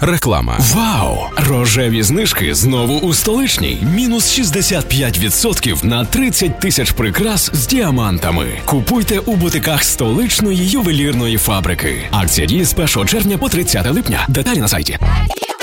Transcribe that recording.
Реклама. Вау! Рожеві знижки знову у Столичній. Мінус 65% на 30 тисяч прикрас з діамантами. Купуйте у бутиках Столичної ювелірної фабрики. Акція діє з 1 червня по 30 липня. Деталі на сайті.